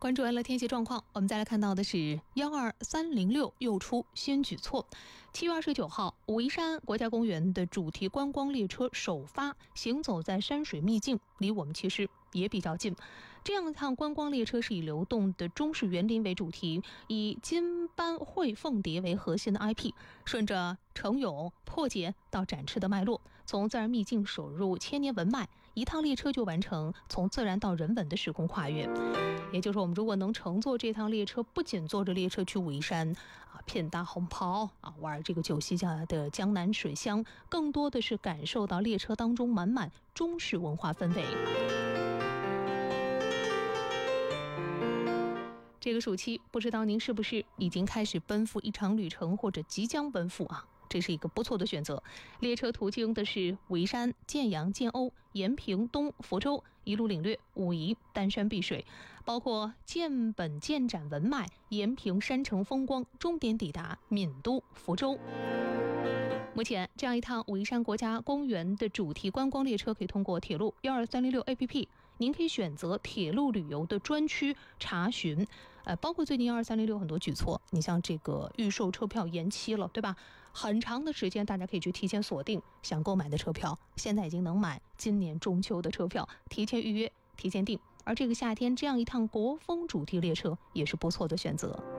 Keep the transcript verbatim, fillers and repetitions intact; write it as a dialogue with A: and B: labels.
A: 关注完了天气状况，我们再来看到的是幺二三零六又出新举措。七月二十九号，武夷山国家公园的主题观光列车首发，行走在山水秘境，离我们其实也比较近。这样一趟观光列车是以流动的中式园林为主题，以金斑喙凤蝶为核心的 I P， 顺着程俑破解到展翅的脉络，从自然秘境守入千年文脉，一趟列车就完成从自然到人文的时空跨越。也就是我们如果能乘坐这趟列车，不仅坐着列车去武夷山啊，片大红袍啊，玩这个九溪家的江南水乡，更多的是感受到列车当中满满中式文化氛围。这个暑期，不知道您是不是已经开始奔赴一场旅程，或者即将奔赴啊？这是一个不错的选择。列车途经的是武夷山、建阳、建瓯、延平、东福州，一路领略武夷丹山碧水，包括建本建展文脉、延平山城风光，终点抵达闽都福州。目前，这样一趟武夷山国家公园的主题观光列车可以通过铁路幺二三零六 A P P， 您可以选择铁路旅游的专区查询，呃，包括最近幺二三零六很多举措，你像这个预售车票延期了，对吧？很长的时间，大家可以去提前锁定想购买的车票，现在已经能买今年中秋的车票，提前预约、提前订。而这个夏天，这样一趟国风主题列车也是不错的选择。